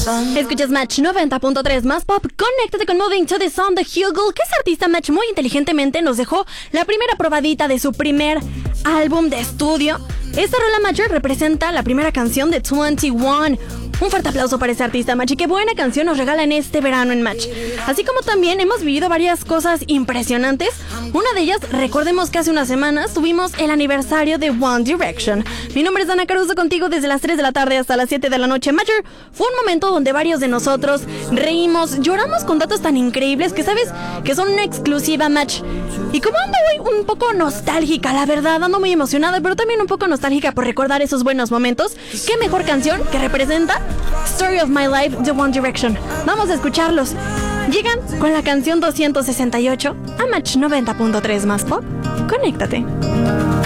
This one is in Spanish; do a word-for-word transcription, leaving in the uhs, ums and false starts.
Escuchas Match noventa punto tres más pop. Conéctate con Moving to the Sun de Hugel, que ese artista Match muy inteligentemente nos dejó la primera probadita de su primer álbum de estudio. Esta rola Match representa la primera canción de veintiuno. Un fuerte aplauso para ese artista, Match, y qué buena canción nos regalan este verano en Match. Así como también hemos vivido varias cosas impresionantes. Una de ellas, recordemos que hace unas semanas tuvimos el aniversario de One Direction. Mi nombre es Dana Caruso, contigo desde las tres de la tarde hasta las siete de la noche. Match fue un momento donde varios de nosotros reímos, lloramos con datos tan increíbles que sabes que son una exclusiva, Match. Y como ando hoy un poco nostálgica, la verdad, ando muy emocionada, pero también un poco nostálgica por recordar esos buenos momentos. ¿Qué mejor canción que representa Story of My Life de One Direction? Vamos a escucharlos. Llegan con la canción doscientos sesenta y ocho a Match noventa punto tres más pop. Conéctate.